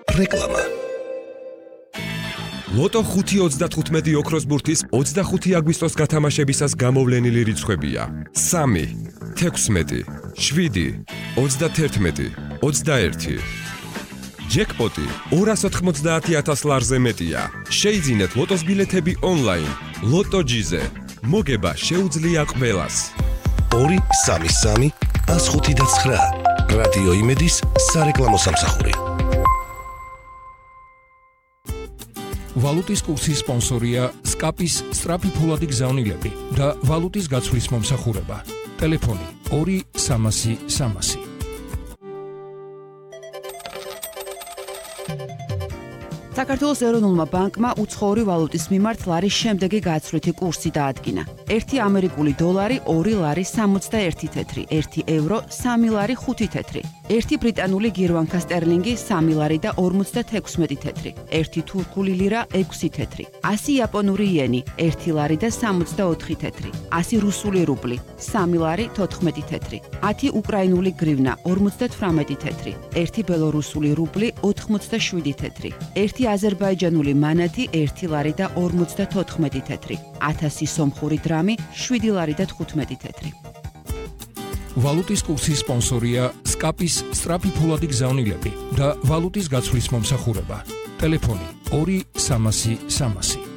რეკლამა. ლოტო 5.35 ოქროს ბურთის 25 აგვისტოს გათამაშებისას გამოვლენილი რიცხვებია: 3, 16, 7, 31, 21. ჯეკპოტი 290,000 ლარზე მეტია. შეიძინეთ ლოტოს ბილეთები ონლაინ. ლოტო ჯიზე. მოგება შეუძლია ყველას. 233 159 რადიო იმედის სარეკლამო სამსახური. ვალუტის კურსის სპონსორია SCAP-ის სწრაფი ფულადი გზავნილები და ვალუტის გაცვლის მომსახურება. ტელეფონი 2300. საქართველოს ეროვნულმა ბანკმა უცხოური ვალუტის მიმართ ლარის შემდეგი გაცვლითი კურსი დაადგინა. 1 ამერიკული დოლარი 2 ლარი 61 თეთრი, 1 ევრო 3 ლარი 5 თეთრი, 1 ბრიტანული გირვანქა სტერლინგი 3 ლარი და 56 თეთრი, 1 თურქული ლირა 6 თეთრი, 100 იაპონური იენი 1 ლარი და 64 თეთრი, 100 რუსული რუბლი 3 ლარი 14 თეთრი, 10 უკრაინული გრივნა 58 თეთრი, 1 ბელორუსული რუბლი 87 თეთრი, 1 აზერბაიჯანული მანათი 1 ლარი და 54 თეთრი, 1000 სომხური დრამი 7 ლარი და 15 თეთრი. ვალუტის კურსის სპონსორია SCAP-ის სწრაფი ფულადი გზავნილები და ვალუტის გაცვლის მომსახურება. ტელეფონი 2300.